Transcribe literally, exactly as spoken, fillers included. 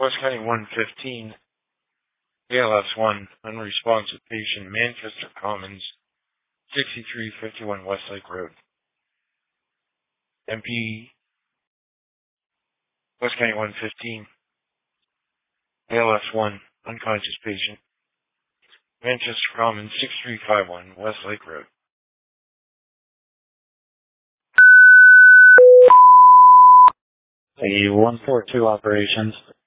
West County one fifteen, A L S one, unresponsive patient, Manchester Commons, sixty-three fifty-one Westlake Road. M P, West County one fifteen, A L S one, unconscious patient, Manchester Commons, sixty-three fifty-one Westlake Road. A one four two operations.